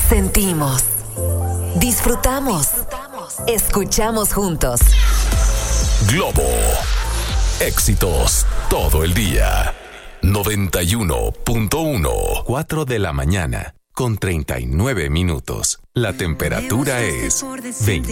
Sentimos, disfrutamos, escuchamos juntos. Globo. Éxitos todo el día. 91.1. 4 de la mañana con 39 minutos. La temperatura es 20.